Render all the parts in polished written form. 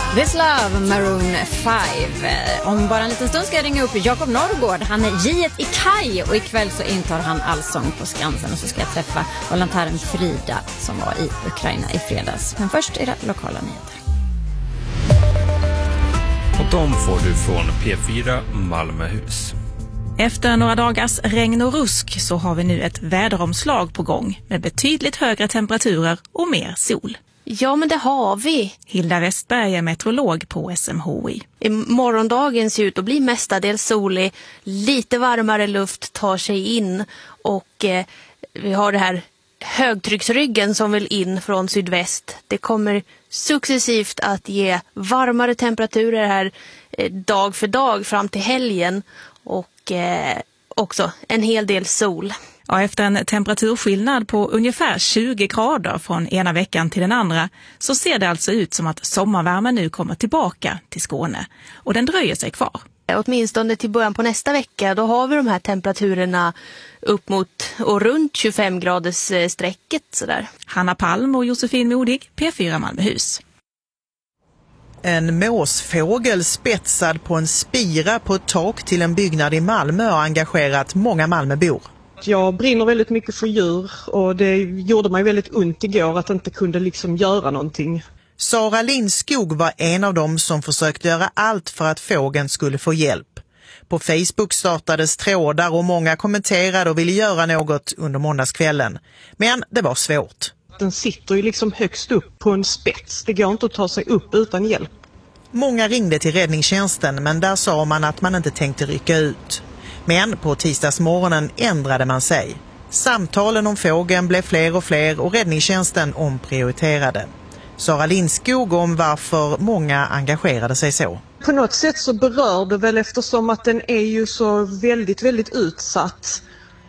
This Love, Maroon 5. Om bara en liten stund ska jag ringa upp Jakob Norrgård. Han är J1 i Kaj och ikväll så intar han Allsång på Skansen. Och så ska jag träffa volontären Frida som var i Ukraina i fredags. Men först är det lokala nyheter. Och de får du från P4 Malmöhus. Efter några dagars regn och rusk så har vi nu ett väderomslag på gång med betydligt högre temperaturer och mer sol. Ja, men det har vi. Hilda Westberg är meteorolog på SMHI. I morgondagen ser ut att bli mestadels solig. Lite varmare luft tar sig in och vi har det här högtrycksryggen som vill in från sydväst. Det kommer successivt att ge varmare temperaturer här dag för dag fram till helgen och också en hel del sol. Ja, efter en temperaturskillnad på ungefär 20 grader från ena veckan till den andra så ser det alltså ut som att sommarvärmen nu kommer tillbaka till Skåne. Och den dröjer sig kvar. Åtminstone till början på nästa vecka, då har vi de här temperaturerna upp mot och runt 25 graders strecket sådär. Hanna Palm och Josefin Modig, P4 Malmöhus. En måsfågel spetsad på en spira på ett tak till en byggnad i Malmö har engagerat många Malmöbor. Jag brinner väldigt mycket för djur och det gjorde mig väldigt ont igår att inte kunde göra någonting. Sara Lindskog var en av dem som försökte göra allt för att fågeln skulle få hjälp. På Facebook startades trådar och många kommenterade och ville göra något under måndagskvällen. Men det var svårt. Den sitter ju högst upp på en spets. Det går inte att ta sig upp utan hjälp. Många ringde till räddningstjänsten men där sa man att man inte tänkte rycka ut. Men på tisdagsmorgonen ändrade man sig. Samtalen om fågeln blev fler och fler och räddningstjänsten omprioriterade. Sara Lindskog om varför många engagerade sig så. På något sätt så berör det väl eftersom att den är ju så väldigt, väldigt utsatt.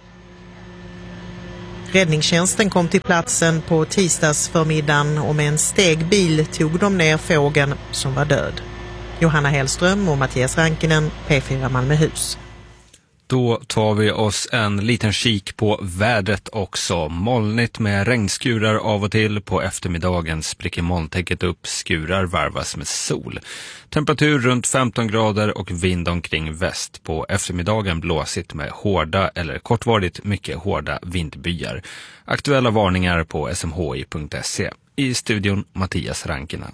Räddningstjänsten kom till platsen på tisdagsförmiddagen och med en stegbil tog de ner fågeln som var död. Johanna Hellström och Mattias Rankinen, P4 Malmöhus. Då tar vi oss en liten kik på vädret också. Molnigt med regnskurar av och till. På eftermiddagen spricker molntäcket upp, skurar varvas med sol. Temperatur runt 15 grader och vind omkring väst. På eftermiddagen blåsigt med hårda eller kortvarigt mycket hårda vindbyar. Aktuella varningar på smhi.se. I studion Mattias Rankinen.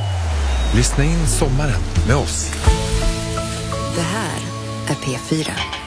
Lyssna in sommaren med oss. Det här är P4.